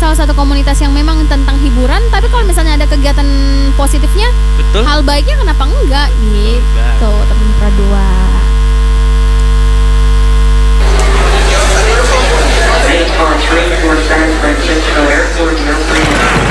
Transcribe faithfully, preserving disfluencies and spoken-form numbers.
salah satu komunitas yang memang tentang hiburan, tapi kalau misalnya ada kegiatan positifnya, Betul. hal baiknya kenapa enggak gitu, teman Pradua.